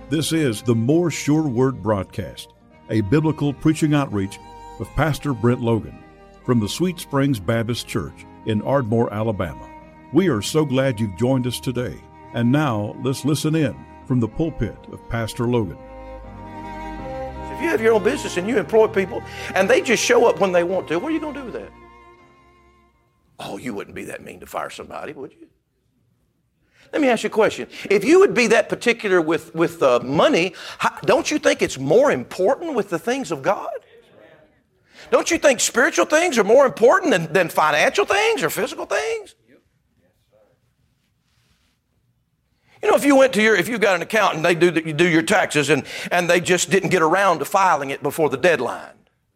This is the More Sure Word broadcast, a biblical preaching outreach of Pastor Brent Logan from the Sweet Springs Baptist Church in Ardmore, Alabama. We are so glad you've joined us today. And now let's listen in from the pulpit of Pastor Logan. If you have your own business and you employ people and they just show up when they want to, what are you going to do with that? Oh, you wouldn't be that mean to fire somebody, would you? Let me ask you a question. If you would be that particular with money, don't you think it's more important with the things of God? Don't you think spiritual things are more important than financial things or physical things? You know, if you got an accountant, you do your taxes and they just didn't get around to filing it before the deadline.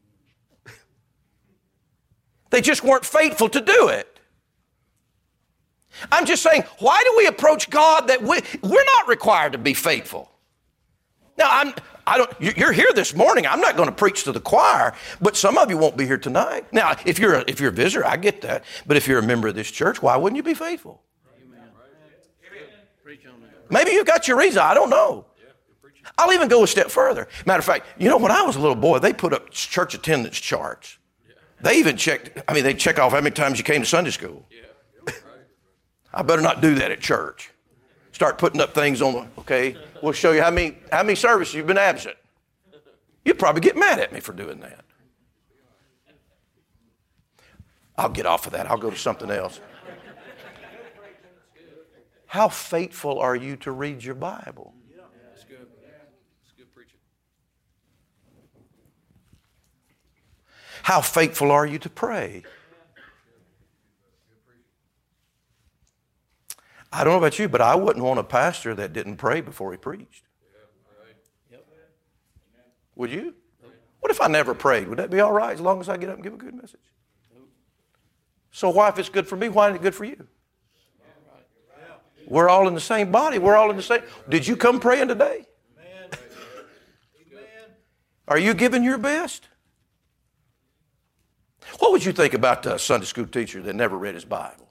They just weren't faithful to do it. I'm just saying, why do we approach God that we're not required to be faithful? Now, you're here this morning. I'm not going to preach to the choir, but some of you won't be here tonight. Now, if you're a visitor, I get that. But if you're a member of this church, why wouldn't you be faithful? Maybe you've got your reason. I don't know. I'll even go a step further. Matter of fact, you know, when I was a little boy, they put up church attendance charts. They even they check off how many times you came to Sunday school. I better not do that at church. Start putting up things okay, we'll show you how many services you've been absent. You'd probably get mad at me for doing that. I'll get off of that. I'll go to something else. How faithful are you to read your Bible? That's good. That's good preaching. How faithful are you to pray? I don't know about you, but I wouldn't want a pastor that didn't pray before he preached. Would you? What if I never prayed? Would that be all right as long as I get up and give a good message? So why, if it's good for me, why isn't it good for you? We're all in the same body. We're all in the same. Did you come praying today? Are you giving your best? What would you think about a Sunday school teacher that never read his Bible?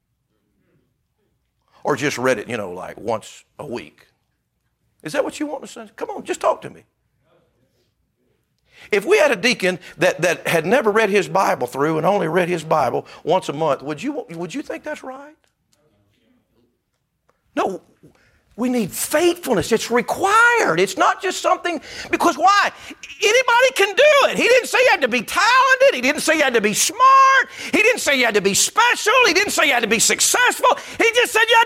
Or just read it, like once a week? Is that what you want to say? Come on, just talk to me. If we had a deacon that had never read his Bible through and only read his Bible once a month, would you think that's right? No, we need faithfulness. It's required. It's not just something, because why? Anybody can do it. He didn't say you had to be talented. He didn't say you had to be smart. He didn't say you had to be special. He didn't say you had to be successful. He just said you had